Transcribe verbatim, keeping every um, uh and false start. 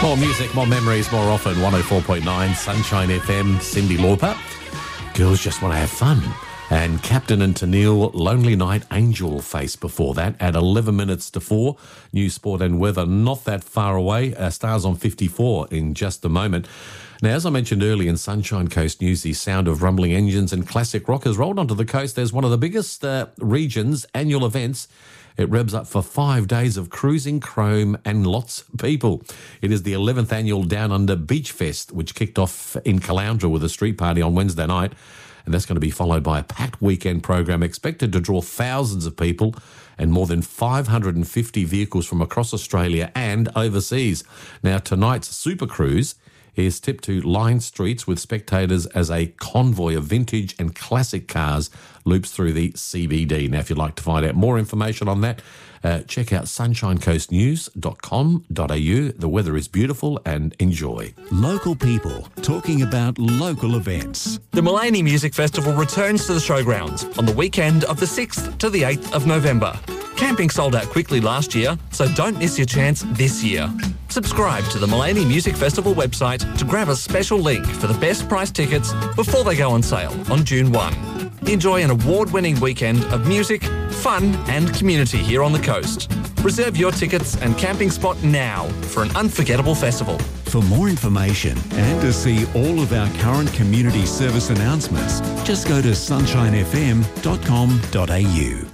More music, more memories, more often. one oh four point nine Sunshine F M, Cyndi Lauper. Girls just want to have fun. And Captain and Tennille, Lonely Night, Angel Face before that at eleven minutes to four. News, sport and weather not that far away. Uh, stars on fifty-four in just a moment. Now, as I mentioned earlier in Sunshine Coast News, the sound of rumbling engines and classic rock has rolled onto the coast. There's one of the biggest uh, regions' annual events. It revs up for five days of cruising, chrome and lots of people. It is the eleventh annual Down Under Beach Fest, which kicked off in Caloundra with a street party on Wednesday night. And that's going to be followed by a packed weekend program expected to draw thousands of people and more than five hundred fifty vehicles from across Australia and overseas. Now, tonight's Super Cruise is tipped to line streets with spectators as a convoy of vintage and classic cars loops through the C B D. Now, if you'd like to find out more information on that, uh, check out sunshine coast news dot com dot a u. The weather is beautiful and enjoy. Local people talking about local events. The Mullaney Music Festival returns to the showgrounds on the weekend of the sixth to the eighth of November. Camping sold out quickly last year, so don't miss your chance this year. Subscribe to the Mullaney Music Festival website to grab a special link for the best price tickets before they go on sale on June first. Enjoy an award-winning weekend of music, fun and community here on the coast. Reserve your tickets and camping spot now for an unforgettable festival. For more information and to see all of our current community service announcements, just go to sunshine f m dot com dot a u.